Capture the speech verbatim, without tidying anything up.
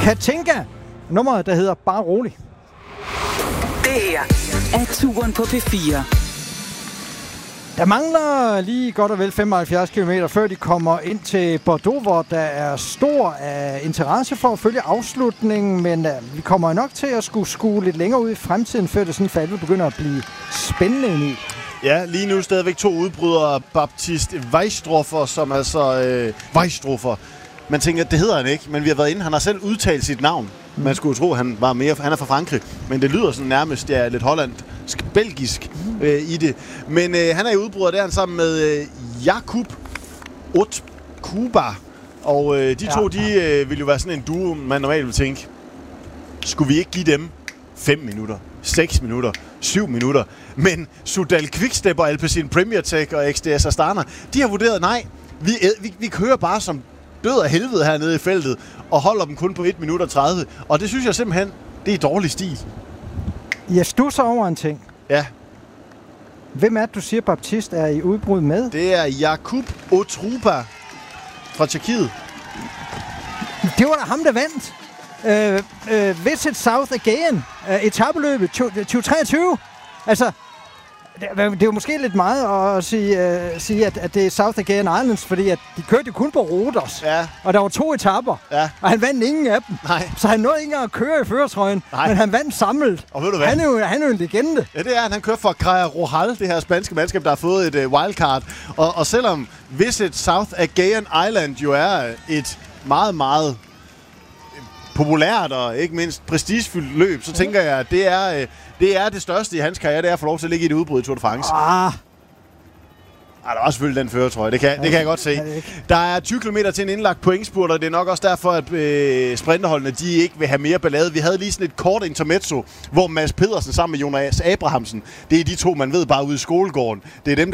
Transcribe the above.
Katinka. Nummeret, der hedder Bare Rolig. Det her er Turen på P fire. Der mangler lige godt og vel femoghalvfjerds kilometer, før de kommer ind til Bordeaux, hvor der er stor uh, interesse for at følge afslutningen, men uh, vi kommer nok til at skulle skue lidt længere ud i fremtiden, før det sådan for alvor begynder at blive spændende ind i. Ja, lige nu stadigvæk to udbrydere. Baptiste Weistroffer, som altså... Øh, Weistroffer. Man tænker, at det hedder han ikke, men vi har været inde. Han har selv udtalt sit navn. Man skulle tro, han var mere... Han er fra Frankrig, men det lyder sådan nærmest ja, lidt hollandsk, belgisk øh, i det. Men øh, han er i udbryder, der han sammen med øh, Jakub Otkuba. Og øh, de ja. to, de øh, vil jo være sådan en duo, man normalt vil tænke. Skulle vi ikke give dem fem minutter, seks minutter, syv minutter? Men Soudal Quickstep og Alpecin Premier Tech og X D S Astana, de har vurderet, nej, vi, vi, vi kører bare som død af helvede hernede i feltet, og holder dem kun på et minut og tredive. Og det synes jeg simpelthen, det er dårlig stil. Jeg stusser over en ting. Ja. Hvem er det, du siger, Baptiste er i udbrud med? Det er Jakub Otruba fra Tjekkiet. Det var da ham, der vandt. Øh, øh, Visit South Again. Øh, etapeløbet tyve treogtyve. Altså, det, det er jo måske lidt meget at sige, uh, sige at, at det er South Again Islands, fordi at de kørte jo kun på Rodos. Ja. Og der var to etaper. Ja. Og han vandt ingen af dem. Nej. Så han nåede ikke engang at køre i førertrøjen. Men han vandt samlet. Og ved du hvad? Han er jo, han er jo en legende. Ja, det er han. Han kører for Caja Rural, det her spanske mandskab, der har fået et uh, wildcard. Og, og selvom Visit South Again Island jo er et meget, meget populært og ikke mindst prestigefyldt løb, så tænker jeg, at det er, det er det største i hans karriere, det er at få lov til at ligge i et udbrud i Tour de France. Ah. Ah, der er også selvfølgelig den førertrøje, det kan, det kan jeg godt se. Der er tyve kilometer til en indlagt pointspurt, og det er nok også derfor, at øh, sprinterholdene de ikke vil have mere ballade. Vi havde lige sådan et kort intermezzo, hvor Mads Pedersen sammen med Jonas Abrahamsen, det er de to, man ved bare ude i skolegården. Det er dem,